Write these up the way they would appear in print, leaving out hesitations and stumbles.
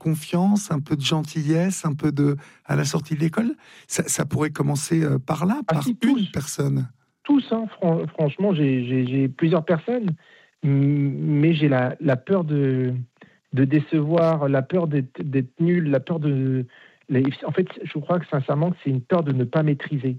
confiance, un peu de gentillesse, à la sortie de l'école. Ça pourrait commencer par là, par une personne. Tous, hein, franchement, j'ai plusieurs personnes, mais j'ai la peur de décevoir, la peur d'être nul, la peur de... En fait, je crois que sincèrement, c'est une peur de ne pas maîtriser,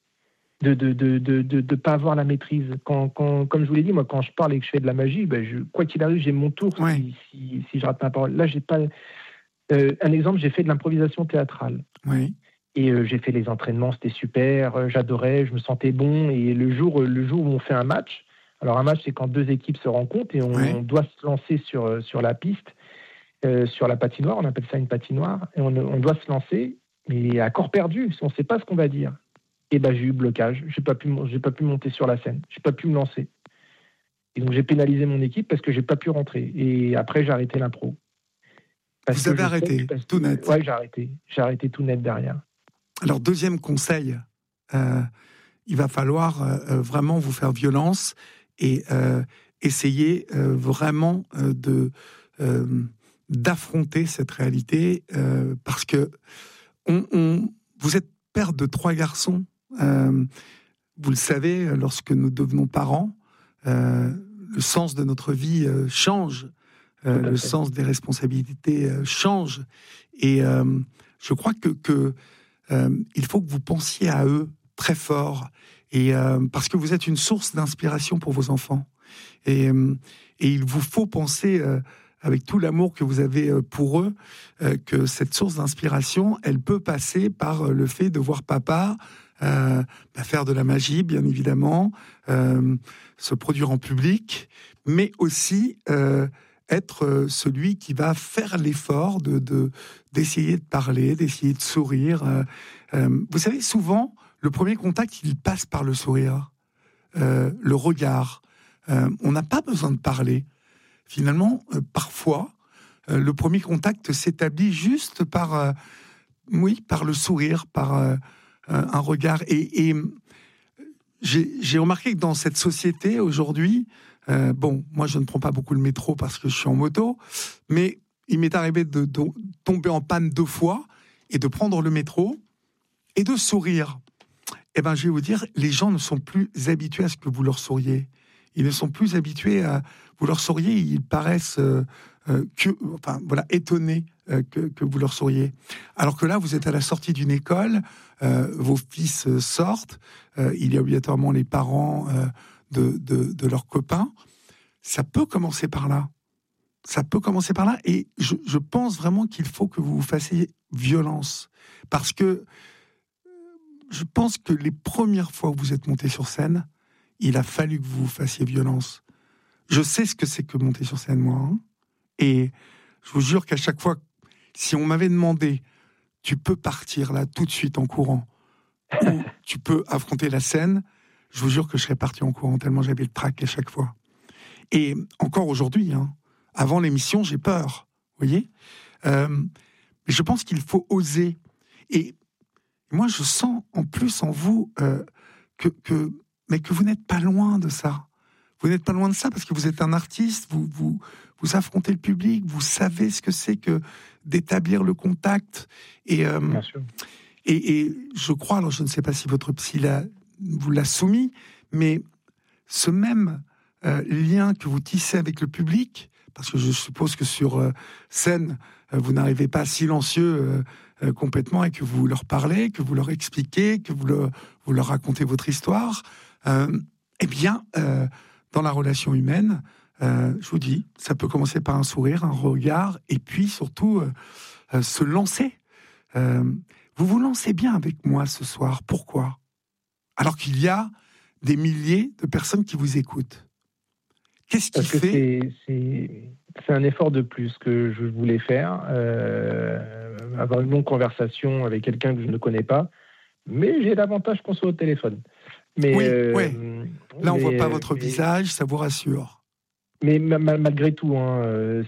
de pas avoir la maîtrise. Comme je vous l'ai dit, moi, quand je parle et que je fais de la magie, quoi qu'il arrive, j'ai mon tour si je rate ma parole. Là, j'ai pas... un exemple, j'ai fait de l'improvisation théâtrale. Oui. Et j'ai fait les entraînements, c'était super, j'adorais, je me sentais bon. Et le jour où on fait un match, alors un match, c'est quand deux équipes se rencontrent et on doit se lancer sur la piste, sur la patinoire, on appelle ça une patinoire, et on doit se lancer, mais à corps perdu, on ne sait pas ce qu'on va dire. Et j'ai eu blocage, j'ai pas pu monter sur la scène, j'ai pas pu me lancer. Et donc j'ai pénalisé mon équipe parce que j'ai pas pu rentrer. Et après, j'ai arrêté l'impro. Vous avez arrêté, tout net. Ouais, j'ai arrêté tout net derrière. Alors, deuxième conseil, il va falloir vraiment vous faire violence et essayer vraiment d'affronter cette réalité parce que vous êtes père de 3 garçons. Vous le savez, lorsque nous devenons parents, le sens de notre vie change, le sens des responsabilités change. Et je crois que il faut que vous pensiez à eux très fort, et parce que vous êtes une source d'inspiration pour vos enfants. Et il vous faut penser, avec tout l'amour que vous avez pour eux, que cette source d'inspiration, elle peut passer par le fait de voir papa faire de la magie, bien évidemment, se produire en public, mais aussi être celui qui va faire l'effort d'essayer de parler, d'essayer de sourire. Vous savez, souvent, le premier contact, il passe par le sourire, le regard. On n'a pas besoin de parler. Finalement, parfois, le premier contact s'établit juste par le sourire, par un regard. Et j'ai remarqué que dans cette société, aujourd'hui, moi, je ne prends pas beaucoup le métro parce que je suis en moto, mais il m'est arrivé de tomber en panne 2 fois et de prendre le métro et de sourire. Je vais vous dire, les gens ne sont plus habitués à ce que vous leur souriez. Ils ne sont plus habitués à... Vous leur souriez, ils paraissent étonnés que vous leur souriez. Alors que là, vous êtes à la sortie d'une école, vos fils sortent, il y a obligatoirement les parents de leurs copains. Ça peut commencer par là. Et je pense vraiment qu'il faut que vous vous fassiez violence. Parce que je pense que les premières fois où vous êtes monté sur scène, il a fallu que vous vous fassiez violence. Je sais ce que c'est que monter sur scène, moi. Hein. Et je vous jure qu'à chaque fois, si on m'avait demandé, tu peux partir là tout de suite en courant, ou tu peux affronter la scène, je vous jure que je serais parti en courant tellement j'avais le trac à chaque fois. Et encore aujourd'hui, avant l'émission, j'ai peur, vous voyez. Mais je pense qu'il faut oser. Et moi, je sens en plus en vous que vous n'êtes pas loin de ça. Vous n'êtes pas loin de ça parce que vous êtes un artiste, vous affrontez le public, vous savez ce que c'est que d'établir le contact. Et, Bien sûr. Et je crois, alors je ne sais pas si votre psy vous l'a soumis, mais ce même lien que vous tissez avec le public, parce que je suppose que sur scène, vous n'arrivez pas silencieux complètement et que vous leur parlez, que vous leur expliquez, que vous leur racontez votre histoire, dans la relation humaine, je vous dis, ça peut commencer par un sourire, un regard, et puis surtout se lancer. Vous vous lancez bien avec moi ce soir. Pourquoi ? Alors qu'il y a des milliers de personnes qui vous écoutent. Qu'est-ce qui fait ? C'est un effort de plus que je voulais faire, avoir une longue conversation avec quelqu'un que je ne connais pas, mais j'ai l'avantage qu'on soit au téléphone. Mais, Là, on ne voit pas votre visage, ça vous rassure. Mais malgré tout, je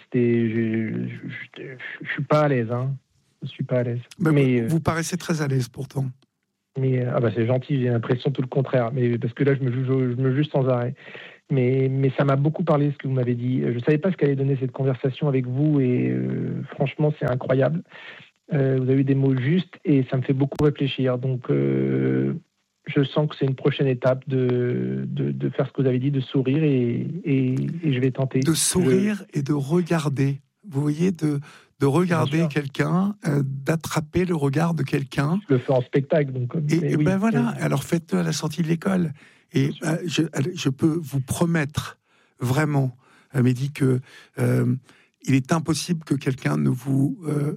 suis pas à l'aise. Je suis pas à l'aise. Vous paraissez très à l'aise pourtant. Mais c'est gentil, j'ai l'impression tout le contraire. Mais parce que là, je me juge sans arrêt. Mais ça m'a beaucoup parlé, ce que vous m'avez dit. Je ne savais pas ce qu'allait donner cette conversation avec vous, et franchement, c'est incroyable. Vous avez eu des mots justes, et ça me fait beaucoup réfléchir. Donc, je sens que c'est une prochaine étape de faire ce que vous avez dit, de sourire, et je vais tenter. De sourire et de regarder. Vous voyez, de regarder quelqu'un, d'attraper le regard de quelqu'un. Je le fais en spectacle. Donc, et oui, ben voilà, alors faites-le à la sortie de l'école. Et je peux vous promettre, vraiment, Mehdi, que il est impossible que quelqu'un ne vous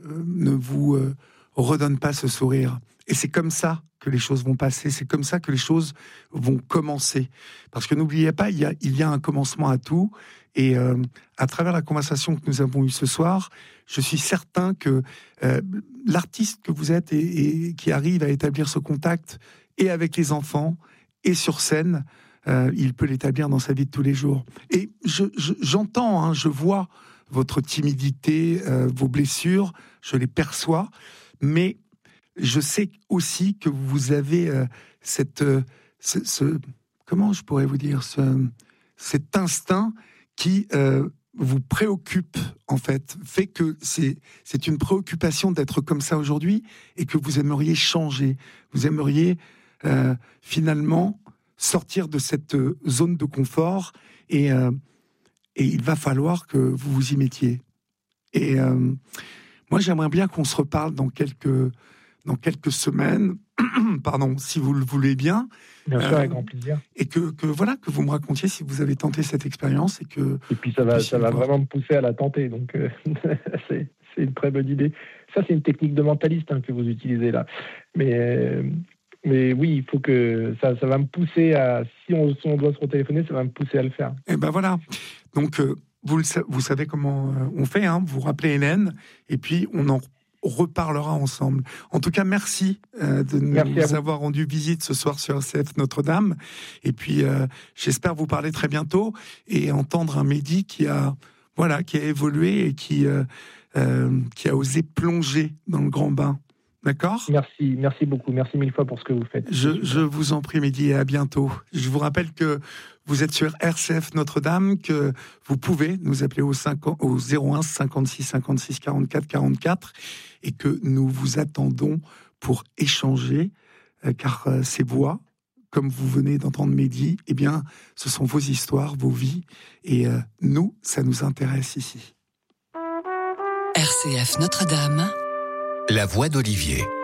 redonne pas ce sourire. Et c'est comme ça que les choses vont passer, c'est comme ça que les choses vont commencer. Parce que n'oubliez pas, il y a un commencement à tout. Et à travers la conversation que nous avons eue ce soir, je suis certain que l'artiste que vous êtes et qui arrive à établir ce contact et avec les enfants et sur scène, il peut l'établir dans sa vie de tous les jours. Et j'entends, je vois votre timidité, vos blessures, je les perçois, mais je sais aussi que vous avez comment je pourrais vous dire, cet instinct qui vous préoccupe, en fait que c'est une préoccupation d'être comme ça aujourd'hui, et que vous aimeriez changer, vous aimeriez finalement sortir de cette zone de confort, et il va falloir que vous vous y mettiez. Et moi, j'aimerais bien qu'on se reparle dans quelques semaines, pardon, si vous le voulez bien. Bien sûr, avec grand plaisir. Et que vous me racontiez si vous avez tenté cette expérience. Et puis ça va vraiment me pousser à la tenter. Donc, c'est une très bonne idée. Ça, c'est une technique de mentaliste que vous utilisez là. Mais oui, il faut que ça va me pousser à... Si on doit se retéléphoner, ça va me pousser à le faire. Et ben voilà. Donc, vous savez comment on fait. Vous rappelez Hélène, et puis on en reparlera ensemble. En tout cas, merci de nous avoir rendu visite ce soir sur RCF Notre-Dame. Et puis, j'espère vous parler très bientôt et entendre un Mehdi qui a évolué et qui a osé plonger dans le grand bain. D'accord ? Merci beaucoup. Merci mille fois pour ce que vous faites. Je vous en prie, Mehdi, et à bientôt. Je vous rappelle que vous êtes sur RCF Notre-Dame, que vous pouvez nous appeler au 01 56 56 44 44, et que nous vous attendons pour échanger, car ces voix, comme vous venez d'entendre Mehdi, eh bien, ce sont vos histoires, vos vies, et nous, ça nous intéresse ici. RCF Notre-Dame. La voix d'Olivier.